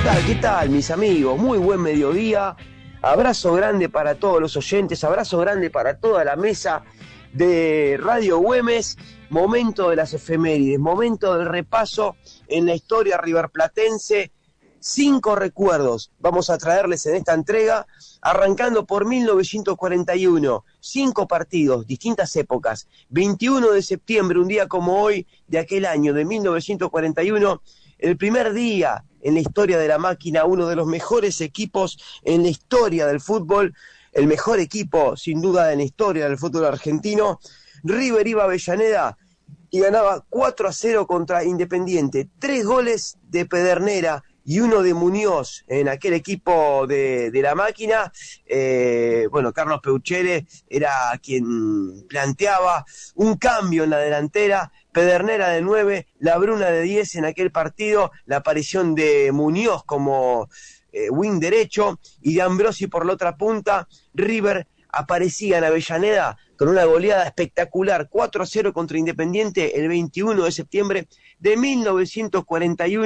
¿Qué tal, mis amigos? Muy buen mediodía. Abrazo grande para todos los oyentes, abrazo grande para toda la mesa de Radio Güemes. Momento de las efemérides, momento del repaso en la historia riverplatense. 5 recuerdos vamos a traerles en esta entrega, arrancando por 1941. 5 partidos, distintas épocas. 21 de septiembre, un día como hoy, de aquel año de 1941, el primer día en la historia de la máquina, uno de los mejores equipos en la historia del fútbol, el mejor equipo sin duda en la historia del fútbol argentino. River iba a Avellaneda y ganaba 4-0 contra Independiente. 3 goles de Pedernera y uno de Muñoz en aquel equipo de la máquina. Carlos Peuchele era quien planteaba un cambio en la delantera. Pedernera de 9, La Bruna de 10 en aquel partido, la aparición de Muñoz como wing derecho y de Ambrosi por la otra punta. River aparecía en Avellaneda con una goleada espectacular, 4-0 contra Independiente el 21 de septiembre de 1941.